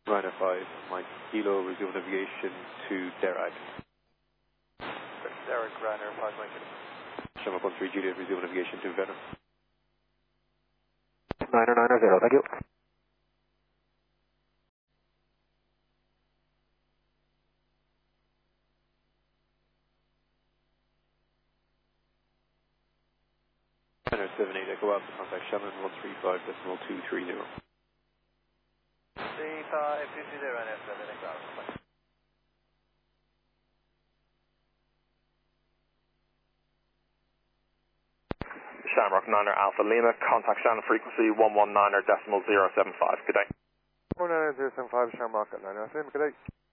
Ryanair 5, Mike Kilo, resume navigation to Derag. Derag, Ryanair 5, Mike Kilo. Shamrock 13 Juliet, resume navigation to Venom. 990, thank you. Ryanair 78, Echo Alpha, contact Shannon 135.230. 3520, Ryanair 7, Echo Alpha. Shamrock 9er Alpha Lima, contact Shannon frequency 119.075. Good day. 190.075, Shamrock at 9 Alpha Lima, good day.